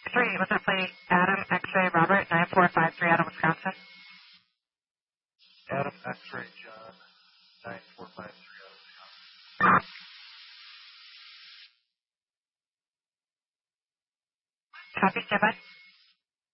Three, what's that plate? Adam, X-ray, Robert, 9453 out of Wisconsin. Adam, X-ray, John, 9453 out of Wisconsin. Copy, stand by.